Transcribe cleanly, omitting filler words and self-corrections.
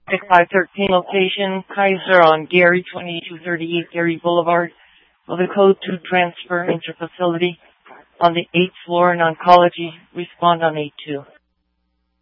6513 location, Kaiser on Gary, 2238 Gary Boulevard. Will the code to transfer interfacility on the 8th floor in oncology respond on 8-2?